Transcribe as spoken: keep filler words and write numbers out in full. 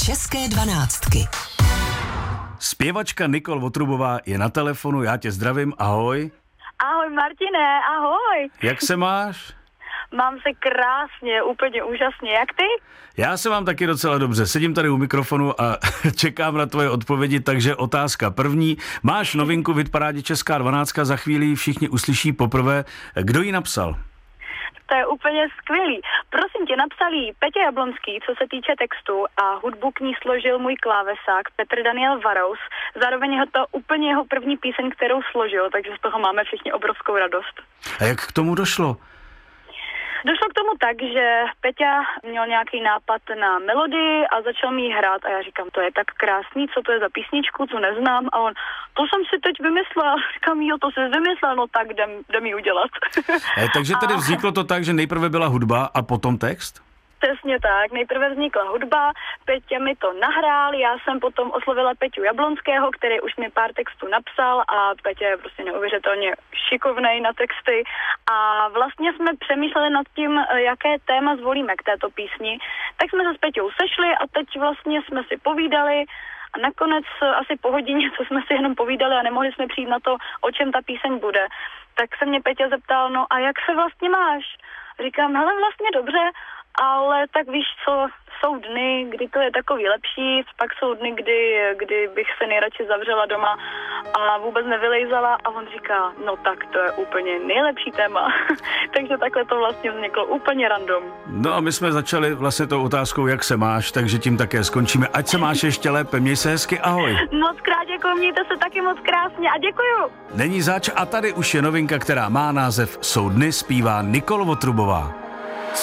České dvanáctky. Zpěvačka Nicole Votrubová je na telefonu, já tě zdravím, ahoj. Ahoj Martine, ahoj. Jak se máš? Mám se krásně, úplně úžasně, jak ty? Já se mám taky docela dobře, sedím tady u mikrofonu a čekám na tvoje odpovědi, takže otázka první. Máš novinku v hitparádě Česká dvanáctka, za chvíli všichni uslyší poprvé. Kdo ji napsal? To je úplně skvělý. Prosím tě, napsal jí Peťa Jablonský, co se týče textu, a hudbu k ní složil můj klávesák Petr Daniel Varous. Zároveň je to úplně jeho první píseň, kterou složil, takže z toho máme všichni obrovskou radost. A jak k tomu došlo? Došlo k tomu tak, že Peťa měl nějaký nápad na melodii a začal mi ji hrát a já říkám, to je tak krásný, co to je za písničku, co neznám, a on, to jsem si teď vymyslel, říkám, jo, to jsi vymyslel, no tak jdem, jdem ji udělat. E, takže tedy vzniklo to tak, že nejprve byla hudba a potom text? Přesně tak, nejprve vznikla hudba, Peťa mi to nahrál, já jsem potom oslovila Peťu Jablonského, který už mi pár textů napsal, a Peťa je prostě neuvěřitelně šikovnej na texty, a vlastně jsme přemýšleli nad tím, jaké téma zvolíme k této písni, tak jsme se s Peťou sešli a teď vlastně jsme si povídali a nakonec asi po hodině, co jsme si jenom povídali a nemohli jsme přijít na to, o čem ta píseň bude, tak se mě Peťa zeptal, no a jak se vlastně máš? Říkám, hele, vlastně dobře, ale tak víš co, jsou dny, kdy to je takový lepší, pak jsou dny, kdy, kdy bych se nejradši zavřela doma a vůbec nevylejzala, a on říká, no tak to je úplně nejlepší téma. Takže takhle to vlastně vzniklo úplně random. No a my jsme začali vlastně tou otázkou, jak se máš, takže tím také skončíme. Ať se máš ještě lépe, měj se hezky, ahoj. Moc krát děkuji, mějte se taky moc krásně a děkuju. Není zač, a tady už je novinka, která má název Jsou dny, zpívá Nicole Votrubová.